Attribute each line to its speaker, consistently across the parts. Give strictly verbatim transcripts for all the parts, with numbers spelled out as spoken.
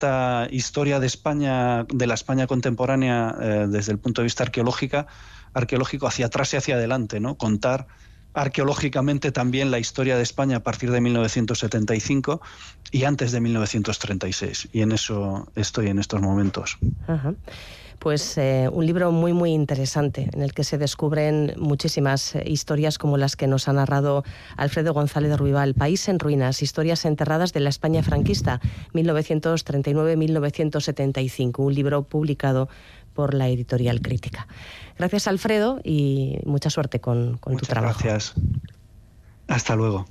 Speaker 1: esta historia de España, de la España contemporánea, eh, desde el punto de vista arqueológica, arqueológico, hacia atrás y hacia adelante, ¿no? Contar arqueológicamente también la historia de España a partir de mil novecientos setenta y cinco y antes de mil novecientos treinta y seis. Y en eso estoy en estos momentos.
Speaker 2: Ajá. Pues eh, un libro muy, muy interesante, en el que se descubren muchísimas eh, historias como las que nos ha narrado Alfredo González Ruibal. País en ruinas, historias enterradas de la España franquista, mil novecientos treinta y nueve a mil novecientos setenta y cinco, un libro publicado por la editorial Crítica. Gracias, Alfredo, y mucha suerte con, con tu trabajo.
Speaker 1: Muchas gracias. Hasta luego.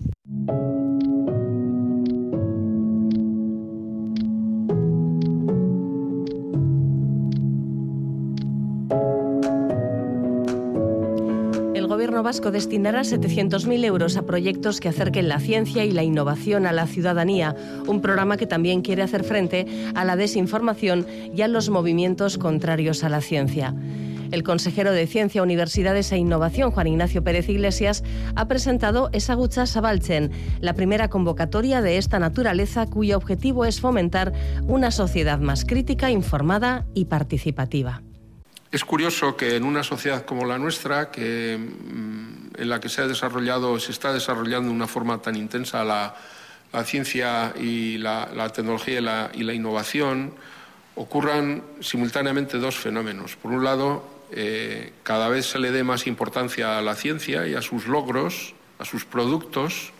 Speaker 2: El Gobierno vasco destinará setecientos mil euros a proyectos que acerquen la ciencia y la innovación a la ciudadanía, un programa que también quiere hacer frente a la desinformación y a los movimientos contrarios a la ciencia. El consejero de Ciencia, Universidades e Innovación, Juan Ignacio Pérez Iglesias, ha presentado Ezagutza Zabaltzen, la primera convocatoria de esta naturaleza cuyo objetivo es fomentar una sociedad más crítica, informada y participativa.
Speaker 3: Es curioso que en una sociedad como la nuestra, que, en la que se ha desarrollado, se está desarrollando de una forma tan intensa la, la ciencia y la, la tecnología y la, y la innovación, ocurran simultáneamente dos fenómenos. Por un lado, eh, cada vez se le dé más importancia a la ciencia y a sus logros, a sus productos,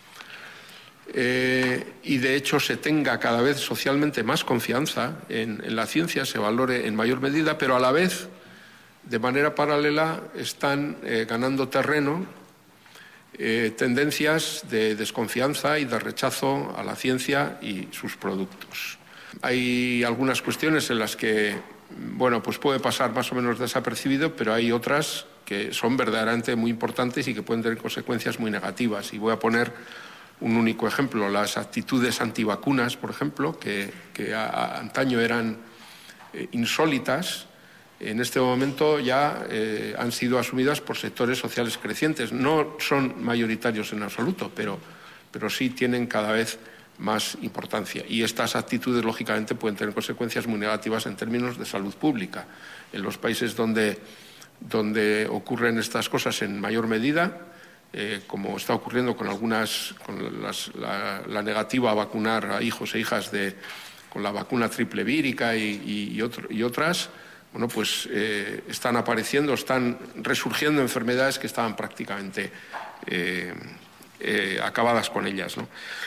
Speaker 3: Eh, y de hecho se tenga cada vez socialmente más confianza en, en la ciencia, se valore en mayor medida, pero a la vez, de manera paralela, están eh, ganando terreno eh, tendencias de desconfianza y de rechazo a la ciencia y sus productos. Hay algunas cuestiones en las que, bueno, pues puede pasar más o menos desapercibido, pero hay otras que son verdaderamente muy importantes y que pueden tener consecuencias muy negativas. Y voy a poner un único ejemplo: las actitudes antivacunas, por ejemplo, que, que a, a, antaño eran eh, insólitas, en este momento ya eh, han sido asumidas por sectores sociales crecientes. No son mayoritarios en absoluto, pero, pero sí tienen cada vez más importancia. Y estas actitudes, lógicamente, pueden tener consecuencias muy negativas en términos de salud pública. En los países donde, donde ocurren estas cosas en mayor medida, Eh, como está ocurriendo con algunas, con las, la, la negativa a vacunar a hijos e hijas de, con la vacuna triple vírica y, y, y, otro, y otras, bueno, pues eh, están apareciendo, están resurgiendo enfermedades que estaban prácticamente eh, eh, acabadas con ellas, ¿no?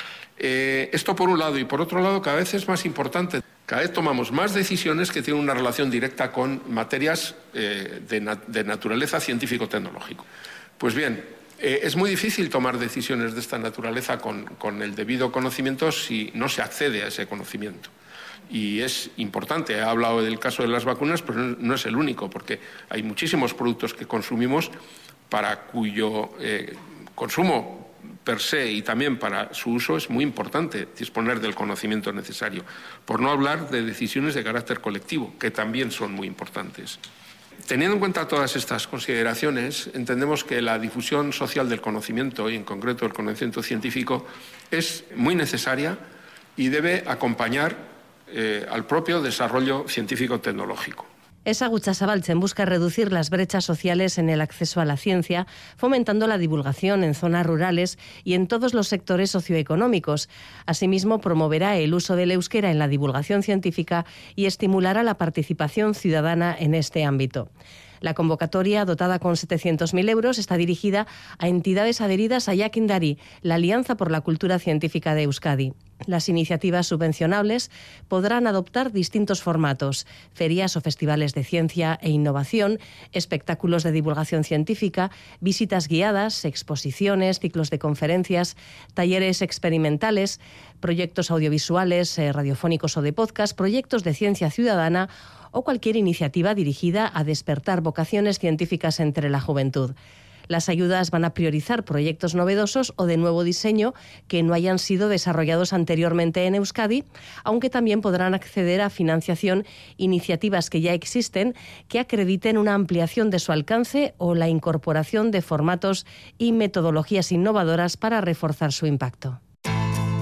Speaker 3: Eh, esto por un lado, y por otro lado, cada vez es más importante. Cada vez tomamos más decisiones que tienen una relación directa con materias eh, de, na de naturaleza científico-tecnológico. Pues bien, Eh, es muy difícil tomar decisiones de esta naturaleza con, con el debido conocimiento si no se accede a ese conocimiento. Y es importante, he hablado del caso de las vacunas, pero no, no es el único, porque hay muchísimos productos que consumimos para cuyo eh, consumo per se y también para su uso es muy importante disponer del conocimiento necesario, por no hablar de decisiones de carácter colectivo, que también son muy importantes. Teniendo en cuenta todas estas consideraciones, entendemos que la difusión social del conocimiento, y en concreto el conocimiento científico, es muy necesaria y debe acompañar eh, al propio desarrollo científico-tecnológico.
Speaker 2: Ezagutza Zabaltzen busca reducir las brechas sociales en el acceso a la ciencia, fomentando la divulgación en zonas rurales y en todos los sectores socioeconómicos. Asimismo, promoverá el uso del euskera en la divulgación científica y estimulará la participación ciudadana en este ámbito. La convocatoria, dotada con setecientos mil euros, está dirigida a entidades adheridas a Jakindari, la Alianza por la Cultura Científica de Euskadi. Las iniciativas subvencionables podrán adoptar distintos formatos: ferias o festivales de ciencia e innovación, espectáculos de divulgación científica, visitas guiadas, exposiciones, ciclos de conferencias, talleres experimentales, proyectos audiovisuales, eh, radiofónicos o de podcast, proyectos de ciencia ciudadana o cualquier iniciativa dirigida a despertar vocaciones científicas entre la juventud. Las ayudas van a priorizar proyectos novedosos o de nuevo diseño que no hayan sido desarrollados anteriormente en Euskadi, aunque también podrán acceder a financiación iniciativas que ya existen que acrediten una ampliación de su alcance o la incorporación de formatos y metodologías innovadoras para reforzar su impacto.